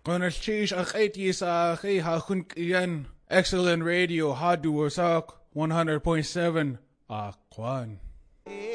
Konalchish aketi sa aki hakun iyan. Excellent radio, Hadu Wasak, 100.7, Akwan.